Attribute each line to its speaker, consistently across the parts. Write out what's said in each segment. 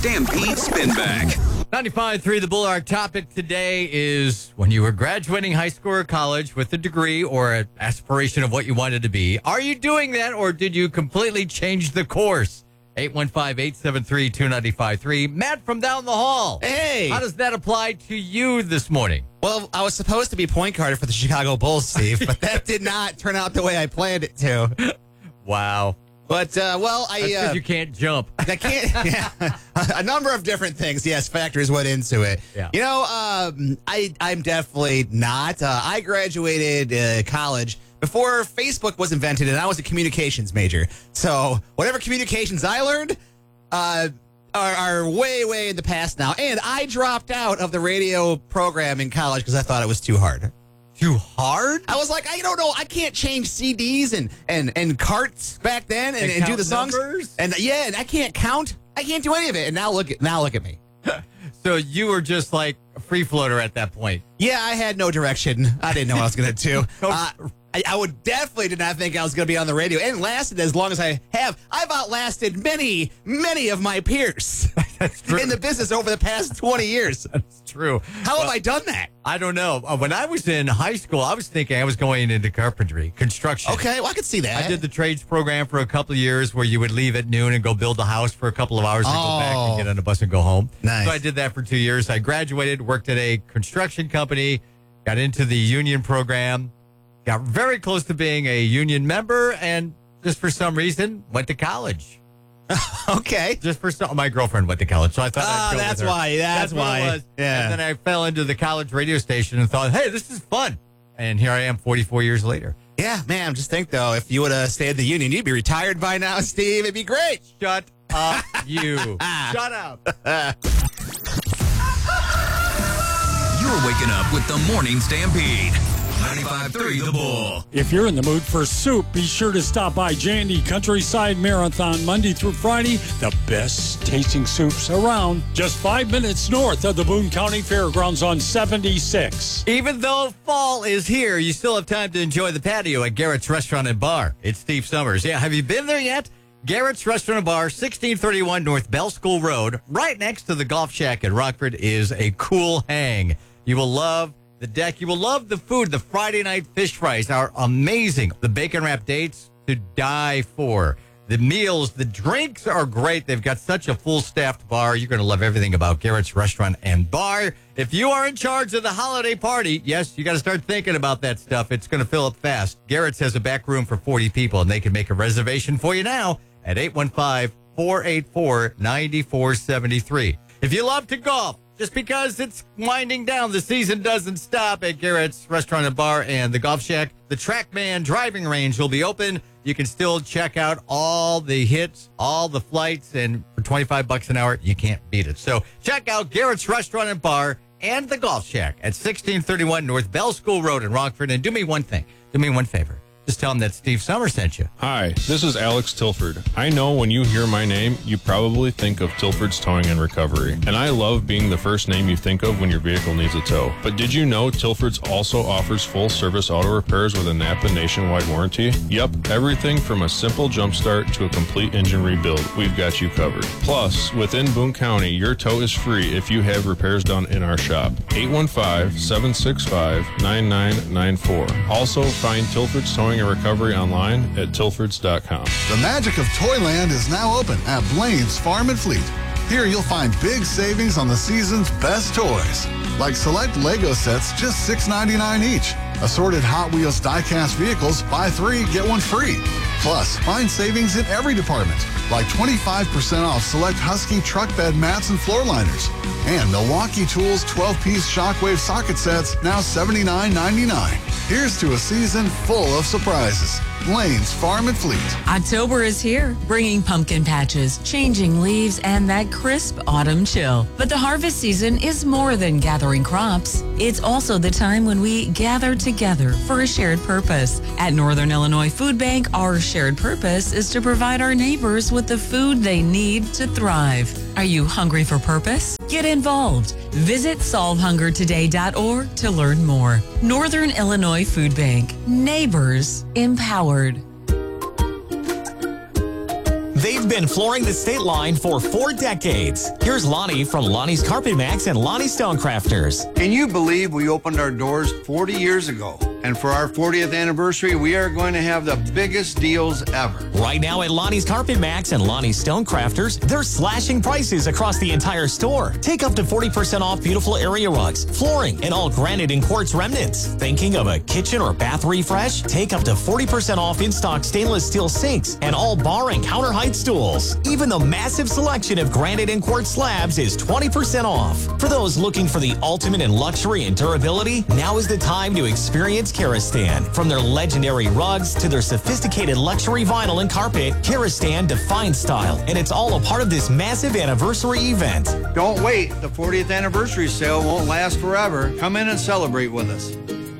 Speaker 1: Stampede Spin Back.
Speaker 2: 95.3 The Bull. Our topic today is when you were graduating high school or college with a degree or an aspiration of what you wanted to be. Are you doing that, or did you completely change the course? 815-873-2953. Matt from down the hall.
Speaker 3: Hey.
Speaker 2: How does that apply to you this morning?
Speaker 3: Well, I was supposed to be point guard for the Chicago Bulls, Steve, but that did not turn out the way I planned it to.
Speaker 2: Wow.
Speaker 3: But, well,
Speaker 2: That's 'cause you can't jump.
Speaker 3: I can't, yeah, a number of different things, yes, factors went into it.
Speaker 2: Yeah.
Speaker 3: You know, I'm definitely not. I graduated college before Facebook was invented, and I was a communications major. So whatever communications I learned are way, way in the past now. And I dropped out of the radio program in college because I thought it was too hard.
Speaker 2: Too hard?
Speaker 3: I was like, I don't know. I can't change CDs and carts back then and do the songs.
Speaker 2: Numbers?
Speaker 3: And yeah, and I can't count. I can't do any of it. And now look at me.
Speaker 2: So you were just like a free floater at that point.
Speaker 3: Yeah, I had no direction. I didn't know what I was going to do. I would definitely did not think I was going to be on the radio, and lasted as long as I have. I've outlasted many, many of my peers
Speaker 2: That's true.
Speaker 3: in the business over the past 20 years.
Speaker 2: That's true.
Speaker 3: How have I done that?
Speaker 2: I don't know. When I was in high school, I was thinking I was going into carpentry, construction.
Speaker 3: Okay, well, I could see that.
Speaker 2: I did the trades program for a couple of years where you would leave at noon and go build a house for a couple of hours and go back and get on a bus and go home.
Speaker 3: Nice.
Speaker 2: So I did that for 2 years. I graduated, worked at a construction company, got into the union program, got very close to being a union member, and just for some reason went to college.
Speaker 3: Okay.
Speaker 2: My girlfriend went to college, so I thought I'd go
Speaker 3: that's
Speaker 2: with her.
Speaker 3: why. That's
Speaker 2: what
Speaker 3: why.
Speaker 2: it was.
Speaker 3: Yeah.
Speaker 2: And then I fell into the college radio station and thought, hey, this is fun. And here I am 44 years later.
Speaker 3: Yeah, man, just think, though, if you would have stayed at the union, you'd be retired by now, Steve. It'd be great.
Speaker 2: Shut up, you. Shut up.
Speaker 1: You're waking up with the Morning Stampede. 95.3 The Bull.
Speaker 4: If you're in the mood for soup, be sure to stop by Jandy Countryside Marathon Monday through Friday. The best tasting soups around. Just 5 minutes north of the Boone County Fairgrounds on 76.
Speaker 2: Even though fall is here, you still have time to enjoy the patio at Garrett's Restaurant and Bar. It's Steve Summers. Yeah, have you been there yet? Garrett's Restaurant and Bar, 1631 North Bell School Road, right next to the Golf Shack in Rockford, is a cool hang. You will love the deck. You will love the food. The Friday night fish fries are amazing. The bacon wrap dates to die for. The meals, the drinks are great. They've got such a full-staffed bar. You're going to love everything about Garrett's Restaurant and Bar. If you are in charge of the holiday party, yes, you got to start thinking about that stuff. It's going to fill up fast. Garrett's has a back room for 40 people, and they can make a reservation for you now at 815-484-9473. If you love to golf, just because it's winding down, the season doesn't stop at Garrett's Restaurant and Bar and the Golf Shack. The Trackman driving range will be open. You can still check out all the hits, all the flights, and for $25 an hour, you can't beat it. So check out Garrett's Restaurant and Bar and the Golf Shack at 1631 North Bell School Road in Rockford. And do me one thing. Do me one favor. Just tell them that Steve Summers sent you.
Speaker 5: Hi, this is Alex Tilford. I know when you hear my name, you probably think of Tilford's Towing and Recovery. And I love being the first name you think of when your vehicle needs a tow. But did you know Tilford's also offers full-service auto repairs with a Napa nationwide warranty? Yep, everything from a simple jump start to a complete engine rebuild, we've got you covered. Plus, within Boone County, your tow is free if you have repairs done in our shop. 815-765-9994. Also, find Tilford's Towing and Recovery online at tilfords.com.
Speaker 6: The magic of Toyland is now open at Blaine's Farm and Fleet. Here you'll find big savings on the season's best toys, like select Lego sets just $6.99 each. Assorted Hot Wheels die-cast vehicles, buy 3, get 1 free. Plus, find savings in every department, like 25% off select Husky truck bed mats and floor liners. And Milwaukee Tools 12-piece Shockwave socket sets, now $79.99. Here's to a season full of surprises. Blaine's Farm and Fleet.
Speaker 7: October is here, bringing pumpkin patches, changing leaves, and that crisp autumn chill. But the harvest season is more than gathering crops. It's also the time when we gather together for a shared purpose. At Northern Illinois Food Bank, our shared purpose is to provide our neighbors with the food they need to thrive. Are you hungry for purpose? Get involved. Visit solvehungertoday.org to learn more. Northern Illinois Food Bank. Neighbors empowered.
Speaker 8: They've been flooring the state line for 4 decades. Here's Lonnie from Lonnie's Carpet Max and Lonnie Stonecrafters.
Speaker 9: Can you believe we opened our doors 40 years ago? And for our 40th anniversary, we are going to have the biggest deals ever.
Speaker 8: Right now at Lonnie's Carpet Max and Lonnie's Stonecrafters, they're slashing prices across the entire store. Take up to 40% off beautiful area rugs, flooring, and all granite and quartz remnants. Thinking of a kitchen or bath refresh? Take up to 40% off in-stock stainless steel sinks and all bar and counter height stools. Even the massive selection of granite and quartz slabs is 20% off. For those looking for the ultimate in luxury and durability, now is the time to experience Karastan. From their legendary rugs to their sophisticated luxury vinyl and carpet, Karastan defines style, and it's all a part of this massive anniversary event.
Speaker 9: Don't wait. The 40th anniversary sale won't last forever. Come in and celebrate with us.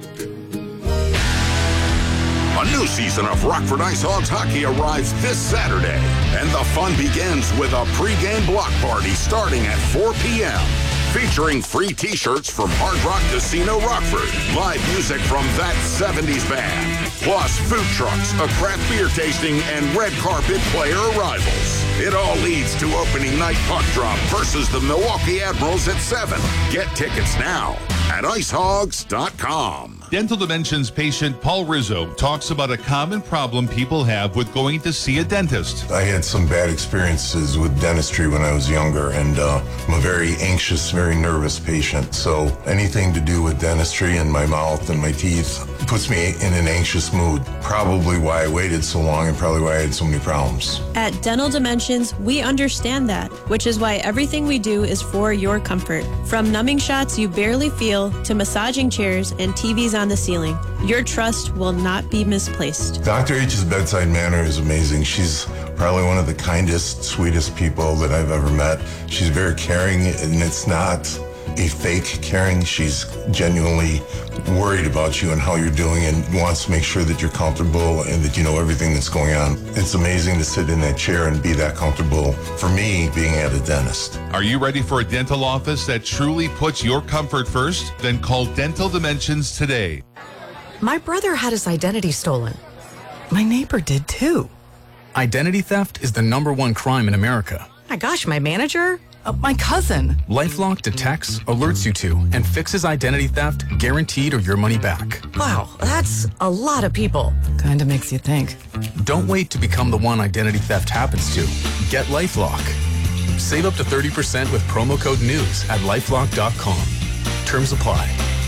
Speaker 10: A new season of Rockford Ice Hogs hockey arrives this Saturday, and the fun begins with a pregame block party starting at 4 p.m. featuring free T-shirts from Hard Rock Casino Rockford, live music from That 70s Band, plus food trucks, a craft beer tasting, and red carpet player arrivals. It all leads to opening night puck drop versus the Milwaukee Admirals at 7. Get tickets now at icehogs.com.
Speaker 11: Dental Dimensions patient Paul Rizzo talks about a common problem people have with going to see a dentist.
Speaker 12: I had some bad experiences with dentistry when I was younger, and I'm a very anxious, very nervous patient. So anything to do with dentistry and my mouth and my teeth puts me in an anxious mood. Probably why I waited so long and probably why I had so many problems.
Speaker 13: At Dental Dimensions, we understand that, which is why everything we do is for your comfort. From numbing shots you barely feel to massaging chairs and TVs on the ceiling, your trust will not be misplaced.
Speaker 12: Dr. H's bedside manner is amazing. She's probably one of the kindest, sweetest people that I've ever met. She's very caring, and it's not a fake caring. She's genuinely worried about you and how you're doing and wants to make sure that you're comfortable and that you know everything that's going on. It's amazing to sit in that chair and be that comfortable for me being at a dentist.
Speaker 11: Are you ready for a dental office that truly puts your comfort first? Then call Dental Dimensions today.
Speaker 14: My brother had his identity stolen. My neighbor did too.
Speaker 15: Identity theft is the #1 crime in America.
Speaker 14: My gosh, my manager? My cousin.
Speaker 15: LifeLock detects, alerts you to, and fixes identity theft guaranteed or your money back.
Speaker 14: Wow, that's a lot of people. Kinda makes you think.
Speaker 15: Don't wait to become the one identity theft happens to. Get LifeLock. Save up to 30% with promo code NEWS at lifelock.com. Terms apply.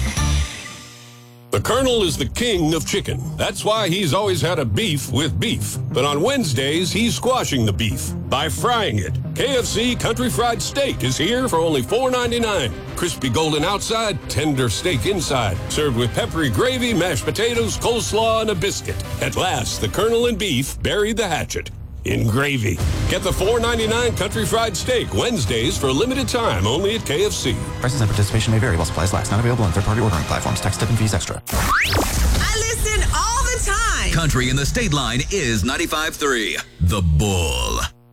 Speaker 16: The Colonel is the king of chicken. That's why he's always had a beef with beef. But on Wednesdays, he's squashing the beef by frying it. KFC Country Fried Steak is here for only $4.99. Crispy golden outside, tender steak inside. Served with peppery gravy, mashed potatoes, coleslaw, and a biscuit. At last, the Colonel and beef buried the hatchet in gravy. Get the $4.99 Country Fried Steak Wednesdays for a limited time only at KFC.
Speaker 17: Prices and participation may vary while supplies last. Not available on third-party ordering platforms. Tax, tip, and fees extra.
Speaker 18: I listen all the time.
Speaker 1: Country in the state line is 95.3. The Bull.